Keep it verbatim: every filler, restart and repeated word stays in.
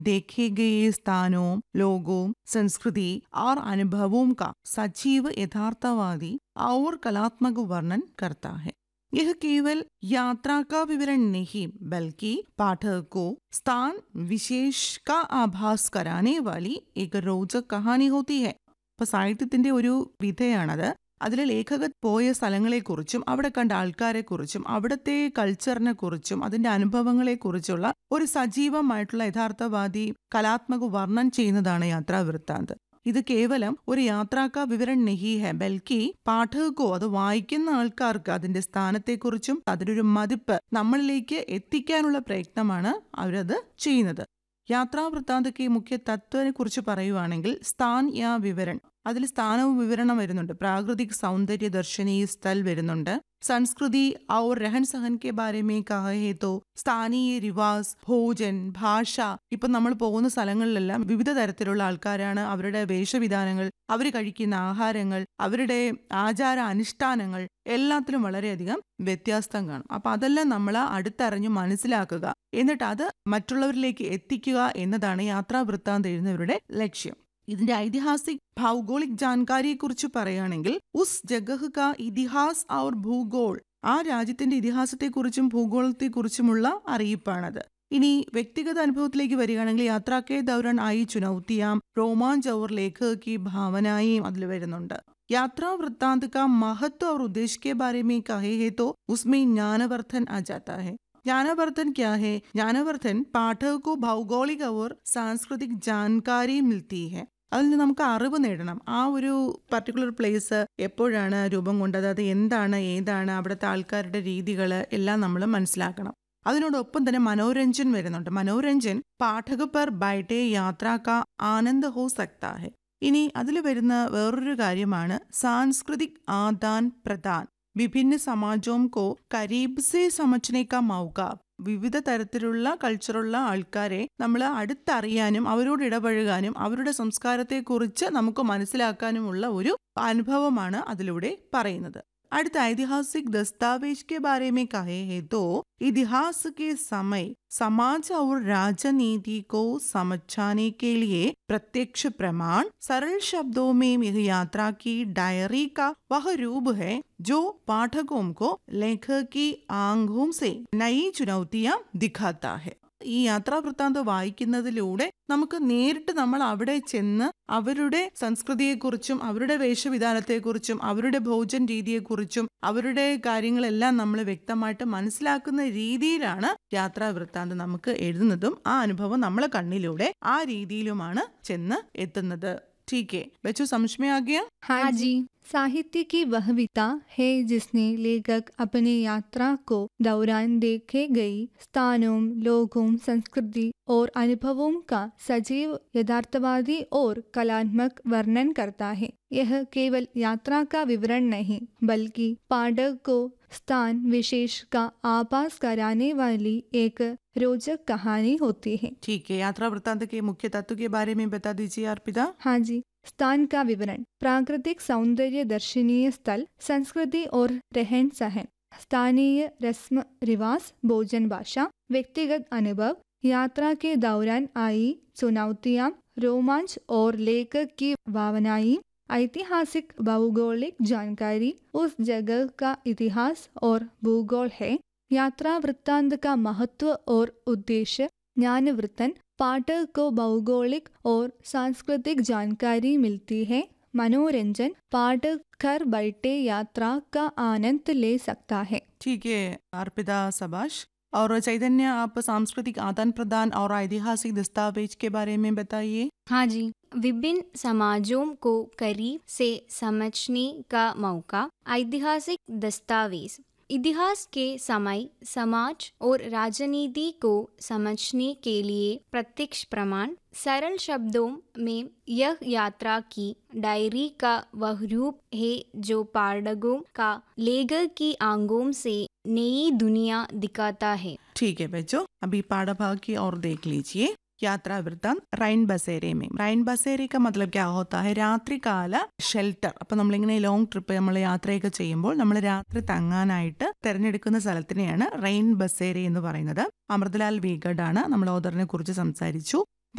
देखे गए स्थानों, लोगों, संस्कृति और अनुभवों का सजीव यथार्थवादी और कलात्मक वर्णन करता है। यह केवल यात्रा का विवरण नहीं बल्कि पाठक को स्थान विशेष का आभास कराने वाली एक रोचक कहानी होती है. അപ്പൊ സാഹിത്യത്തിന്റെ ഒരു വിധയാണത്. അതിൽ ലേഖകൻ പോയ സ്ഥലങ്ങളെക്കുറിച്ചും അവിടെ കണ്ട ആൾക്കാരെക്കുറിച്ചും അവിടുത്തെ കൾച്ചറിനെ കുറിച്ചും അതിന്റെ അനുഭവങ്ങളെക്കുറിച്ചുള്ള ഒരു സജീവമായിട്ടുള്ള യഥാർത്ഥവാദി കലാത്മക വർണ്ണൻ ചെയ്യുന്നതാണ് യാത്രാവൃത്താന്ത്. ഇത് കേവലം ഒരു യാത്രാക്കാ വിവരൺ നഹി ഹെ ബൽക്കി പാഠകോ, അത് വായിക്കുന്ന ആൾക്കാർക്ക് അതിന്റെ സ്ഥാനത്തെക്കുറിച്ചും അതിനൊരു മതിപ്പ് നമ്മളിലേക്ക് എത്തിക്കാനുള്ള പ്രയത്നമാണ് അവരത് ചെയ്യുന്നത്. യാത്രാവൃത്താന്തക്ക് മുഖ്യ തത്വനെ കുറിച്ച് പറയുവാണെങ്കിൽ സ്ഥാൻ യാ വിവരൺ, അതിൽ സ്ഥാനവും വിവരണം വരുന്നുണ്ട്. പ്രാകൃതിക് സൗന്ദര്യ ദർശനീ സ്ഥൽ വരുന്നുണ്ട്. സംസ്കൃതി our Rahan സഹൻ K Bare may Kahe തോ സ്ഥാനീയ റിവാസ്, ഭോജൻ, ഭാഷ. ഇപ്പൊ നമ്മൾ പോകുന്ന സ്ഥലങ്ങളിലെല്ലാം വിവിധ തരത്തിലുള്ള ആൾക്കാരാണ്. അവരുടെ വേഷവിധാനങ്ങൾ, അവർ കഴിക്കുന്ന ആഹാരങ്ങൾ, അവരുടെ ആചാര അനുഷ്ഠാനങ്ങൾ എല്ലാത്തിലും വളരെയധികം വ്യത്യാസം കാണും. അപ്പൊ അതെല്ലാം നമ്മൾ അടുത്തറിഞ്ഞു മനസ്സിലാക്കുക, എന്നിട്ട് അത് മറ്റുള്ളവരിലേക്ക് എത്തിക്കുക എന്നതാണ് യാത്രാവൃത്താന്തം എഴുതുന്നവരുടെ ലക്ഷ്യം. ഇതിന്റെ ഐതിഹാസിക് ഭൗഗോളിക് ജാൻകാരിയെ കുറിച്ച് പറയുകയാണെങ്കിൽ ഉസ് ജഗഹ് കാ ഇതിഹാസ് ഔർ ഭൂഗോൾ, ആ രാജ്യത്തിന്റെ ഇതിഹാസത്തെക്കുറിച്ചും ഭൂഗോളത്തെക്കുറിച്ചുമുള്ള അറിയിപ്പാണത്. ഇനി വ്യക്തിഗത അനുഭവത്തിലേക്ക് വരികയാണെങ്കിൽ യാത്രാക്കെ ദൗരാൻ ആയി ചുനൗത്തിയാം, രോമാഞ്ച് ഔർ ലേഖക കി ഭാവനായും അതിൽ വരുന്നുണ്ട്. यात्रा वृत्तांत का महत्व और उद्देश्य के बारे में कहे है तो उसमें ज्ञानवर्धन आ जाता है. ज्ञानवर्धन क्या है? ज्ञानवर्धन पाठक को भौगोलिक और सांस्कृतिक जानकारी मिलती है. അതിൽ നിന്ന് നമുക്ക് അറിവ് നേടണം. ആ ഒരു പർട്ടിക്കുലർ പ്ലേസ് എപ്പോഴാണ് രൂപം കൊണ്ടത്, അത് എന്താണ്, ഏതാണ്, അവിടുത്തെ ആൾക്കാരുടെ രീതികൾ എല്ലാം നമ്മൾ മനസ്സിലാക്കണം. അതിനോടൊപ്പം തന്നെ മനോരഞ്ജൻ വരുന്നുണ്ട്. മനോരഞ്ജൻ പാഠക പർ ബൈഠേ യാത്രാ കാ ആനന്ദ ഹോ സക്താ ഹെ. ഇനി അതിൽ വരുന്ന വേറൊരു കാര്യമാണ് സാംസ്കൃതിക് ആദാൻ പ്രദാൻ. വിഭിന്ന സമാജോം കോ കരീബ് സെ സമജ്നെ കാ മൗക. വിവിധ തരത്തിലുള്ള കൾച്ചറുള്ള ആൾക്കാരെ നമ്മൾ അടുത്തറിയാനും അവരോട് ഇടപഴകാനും അവരുടെ സംസ്കാരത്തെക്കുറിച്ച് നമുക്ക് മനസ്സിലാക്കാനുമുള്ള ഒരു അനുഭവമാണ് അതിലൂടെ പറയുന്നത്. അടുത്ത ऐतिहासिक दस्तावेज के बारे में कहे हैं तो इतिहास के समय समाज और राजनीति को समझाने के लिए प्रत्यक्ष प्रमाण सरल शब्दों में यह यात्रा की डायरी का वह रूप है जो पाठकों को लेखक की आंखों से नई चुनौतियां दिखाता है. ഈ യാത്രാവൃത്താന്തം വായിക്കുന്നതിലൂടെ നമുക്ക് നേരിട്ട് നമ്മൾ അവിടെ ചെന്ന് അവരുടെ സംസ്കൃതിയെക്കുറിച്ചും അവരുടെ വേഷവിധാനത്തെക്കുറിച്ചും അവരുടെ ഭോജന രീതിയെക്കുറിച്ചും അവരുടെ കാര്യങ്ങളെല്ലാം നമ്മൾ വ്യക്തമായിട്ട് മനസ്സിലാക്കുന്ന രീതിയിലാണ് യാത്രാവൃത്താന്തം നമുക്ക് എഴുതുന്നതും ആ അനുഭവം നമ്മളെ കണ്ണിലൂടെ ആ രീതിയിലുമാണ് ചെന്ന് എത്തുന്നത്. ठीक है बच्चों, समझ में आ गया? हाँ जी. साहित्य की वह विधा है जिसने लेखक अपने यात्रा को दौरान देखे गई स्थानों, लोगों, संस्कृति और अनुभवों का सजीव यथार्थवादी और कलात्मक वर्णन करता है. यह केवल यात्रा का विवरण नहीं बल्कि पाठक को स्थान विशेष का आभास कराने वाली एक रोचक कहानी होती है. ठीक है, यात्रा वृत्तांत के मुख्य तत्व के बारे में बता दीजिए अर्पिता. हाँ जी. स्थान का विवरण: प्राकृतिक सौंदर्य दर्शनीय स्थल, संस्कृति और रहन सहन, स्थानीय रस्म रिवाज, भोजन, भाषा, व्यक्तिगत अनुभव, यात्रा के दौरान आई चुनौतियां, रोमांच और लेखक की भावनाएं, ऐतिहासिक भौगोलिक जानकारी, उस जगह का इतिहास और भूगोल है. यात्रा वृत्तांत का महत्व और उद्देश्य: ज्ञानवर्धन, पाठक को भौगोलिक और सांस्कृतिक जानकारी मिलती है. मनोरंजन, पाठक घर बैठे यात्रा का आनंद ले सकता है. ठीक है अर्पिता, शाबाश. और चैतन्य, आप सांस्कृतिक आदान प्रदान और ऐतिहासिक दस्तावेज के बारे में बताइए. हाँ जी. विभिन्न समाजों को करीब से समझने का मौका. ऐतिहासिक दस्तावेज इतिहास के समय समाज और राजनीति को समझने के लिए प्रत्यक्ष प्रमाण. सरल शब्दों में यह यात्रा की डायरी का वह रूप है जो पाठकों का लेखक की आंखों से नई दुनिया दिखाता है. ठीक है बच्चों, अभी पाठभाग की ओर देख लीजिए. यात्रा वृत्तांत റൈൻ ബസേരെ में. റൈൻ ബസേരെ का मतलब क्या होता है? രാത്രികാല ഷെൽട്ടർ. അപ്പൊ നമ്മളിങ്ങനെ ലോങ് ട്രിപ്പ് നമ്മൾ യാത്രയൊക്കെ ചെയ്യുമ്പോൾ നമ്മൾ രാത്രി തങ്ങാനായിട്ട് തെരഞ്ഞെടുക്കുന്ന സ്ഥലത്തിനെയാണ് റൈൻ ബസേരെ എന്ന് പറയുന്നത്. അമൃതലാൽ വീഗഡ് ആണ് നമ്മൾ ഓദറിനെ കുറിച്ച് സംസാരിച്ചു.